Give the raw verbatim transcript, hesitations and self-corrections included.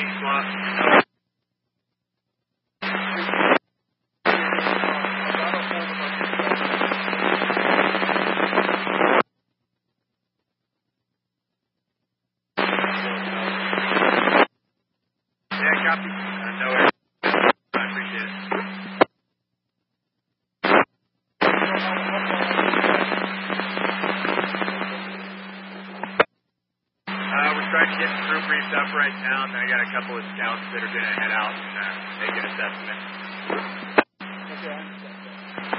swap. Yeah, copy. Uh, no worries. I appreciate it. Uh, we're trying to get the group briefed up right now, and then I got a couple of scouts that are going to head out and uh, make an assessment.